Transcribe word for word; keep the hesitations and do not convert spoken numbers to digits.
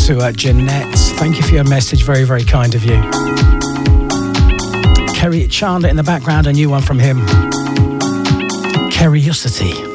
to uh, Jeanette. Thank you for your message. Very, very kind of you. Kerry Chandler in the background, a new one from him. Curiosity.